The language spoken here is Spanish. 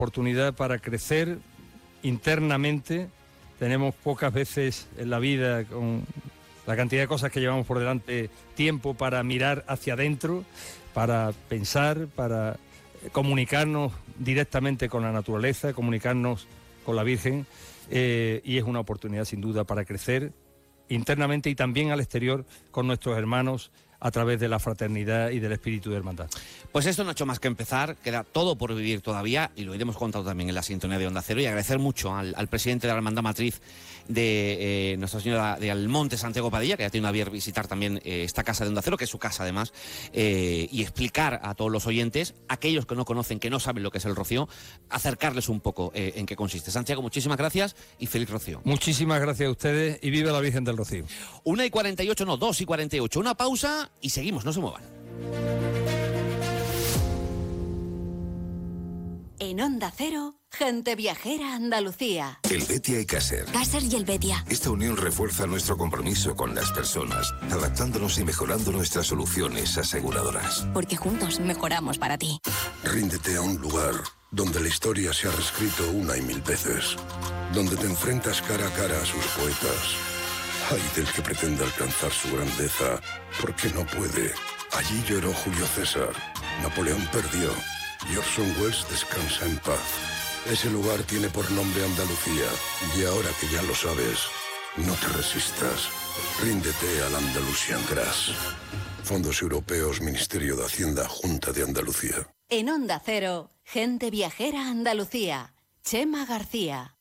oportunidad para crecer internamente. Tenemos pocas veces en la vida, con la cantidad de cosas que llevamos por delante, tiempo para mirar hacia adentro, para pensar, para comunicarnos directamente con la naturaleza, comunicarnos con la Virgen, y es una oportunidad sin duda para crecer internamente y también al exterior con nuestros hermanos a través de la fraternidad y del espíritu de hermandad. Pues esto no ha hecho más que empezar, queda todo por vivir todavía y lo iremos contando también en la sintonía de Onda Cero, y agradecer mucho al presidente de la Hermandad Matriz de Nuestra Señora de Almonte, Santiago Padilla, que ya tiene a bien visitar también esta casa de Onda Cero, que es su casa además, y explicar a todos los oyentes, aquellos que no conocen, que no saben lo que es el Rocío, acercarles un poco en qué consiste. Santiago, muchísimas gracias y feliz Rocío. Muchísimas gracias a ustedes y viva la Virgen del Rocío. 1:48, no, 2:48, una pausa y seguimos, no se muevan. En Onda Cero, Gente Viajera Andalucía. El Betia y Caser. Caser y el Betia. Esta unión refuerza nuestro compromiso con las personas, adaptándonos y mejorando nuestras soluciones aseguradoras. Porque juntos mejoramos para ti. Ríndete a un lugar donde la historia se ha reescrito una y mil veces, donde te enfrentas cara a cara a sus poetas. Ay del que pretende alcanzar su grandeza, porque no puede. Allí lloró Julio César, Napoleón perdió y Orson Welles descansa en paz. Ese lugar tiene por nombre Andalucía, y ahora que ya lo sabes, no te resistas. Ríndete al Andalusian Grass. Fondos Europeos, Ministerio de Hacienda, Junta de Andalucía. En Onda Cero, Gente Viajera Andalucía. Chema García.